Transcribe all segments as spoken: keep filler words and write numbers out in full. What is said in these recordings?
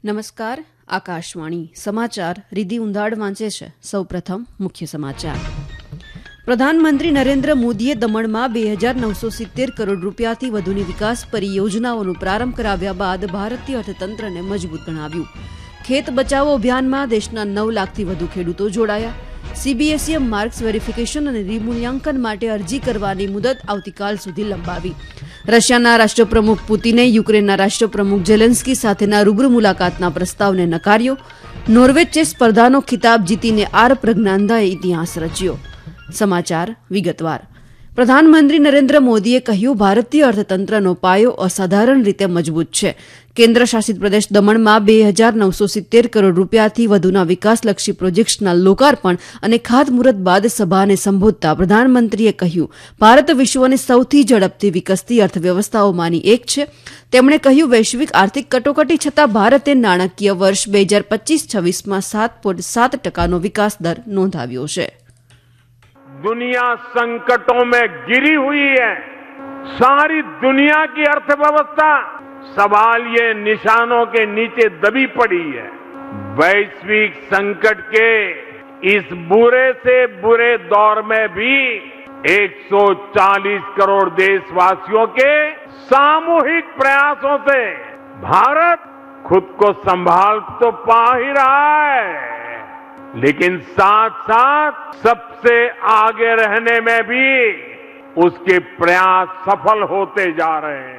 નમસ્કાર, આકાશવાણી સમાચાર રીધિ ઉંધાડ વાંચે છે. સૌપ્રથમ મુખ્ય સમાચાર. પ્રધાનમંત્રી નરેન્દ્ર મોદીએ દમણમાં બે હજાર નવસો સિત્તેર કરોડ રૂપિયાથી વધુની વિકાસ પરિયોજનાઓનો પ્રારંભ કરાવ્યા બાદ ભારતીય અર્થતંત્રને મજબૂત ગણાવ્યું. ખેત બચાવો અભિયાનમાં દેશના નવ લાખથી વધુ ખેડૂતો જોડાયા. સીબીએસઈએ માર્ક્સ વેરિફિકેશન અને રિમૂલ્યાંકન માટે અરજી કરવાની મુદત આવતીકાલ સુધી લંબાવી. રશિયાના રાષ્ટ્રપ્રમુખ પુતિને યુક્રેનના રાષ્ટ્રપ્રમુખ ઝેલેન્સ્કી સાથેના રૂબરૂ મુલાકાતના પ્રસ્તાવને નકાર્યો. નોર્વે ચેસ સ્પર્ધાનો ખિતાબ જીતીને આર પ્રજ્ઞાનંદાએ ઇતિહાસ રચ્યો. સમાચાર વિગતવાર. પ્રધાનમંત્રી નરેન્દ્ર મોદીએ કહ્યું, ભારતીય અર્થતંત્રનો પાયો અસાધારણ રીતે મજબૂત છે. કેન્દ્ર શાસિત પ્રદેશ દમણમાં બે હજાર નવસો સિત્તેર કરોડ રૂપિયાથી વધુના વિકાસલક્ષી પ્રોજેક્ટ્સના લોકાર્પણ અને ખાતમુહૂર્ત બાદ સભાને સંબોધતા પ્રધાનમંત્રીએ કહ્યું, ભારત વિશ્વની સૌથી ઝડપથી વિકસતી અર્થવ્યવસ્થાઓમાંની એક છે. તેમણે કહ્યું, વૈશ્વિક આર્થિક કટોકટી છતાં ભારતે નાણાકીય વર્ષ બે હજાર પચીસ છવ્વીસમાં સાત પોઈન્ટ સાત ટકાનો વિકાસ દર નોંધાવ્યો છે. दुनिया संकटों में गिरी हुई है. सारी दुनिया की अर्थव्यवस्था सवाल ये निशानों के नीचे दबी पड़ी है. वैश्विक संकट के इस बुरे से बुरे दौर में भी एक सौ चालीस करोड़ देशवासियों के सामूहिक प्रयासों से भारत खुद को संभाल तो पा ही रहा है, लेकिन साथ साथ सबसे आगे रहने में भी उसके प्रयास सफल होते जा रहे हैं.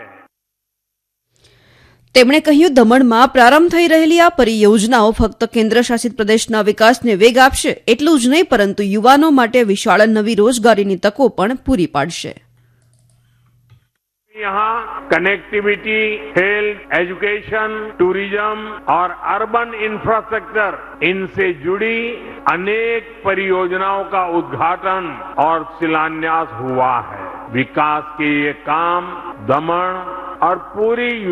તેમણે કહ્યું, દમણમાં પ્રારંભ થઈ રહેલી આ પરિયોજનાઓ ફક્ત કેન્દ્ર શાસિત પ્રદેશના વિકાસને વેગ આપશે એટલું જ નહીં, પરંતુ યુવાનો માટે વિશાળ નવી રોજગારીની તકો પણ પૂરી પાડશે. यहाँ कनेक्टिविटी, हेल्थ, एजुकेशन, टूरिज्म और अर्बन इंफ्रास्ट्रक्चर, इनसे जुड़ी अनेक परियोजनाओं का उद्घाटन और शिलान्यास हुआ है. विकास के ये काम दमन और पूरी